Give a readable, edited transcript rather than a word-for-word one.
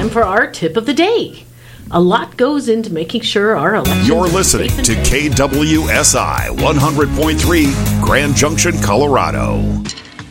time for our tip of the day. A lot goes into making sure our elections You're are listening safe and to fair. KWSI 100.3 Grand Junction, Colorado.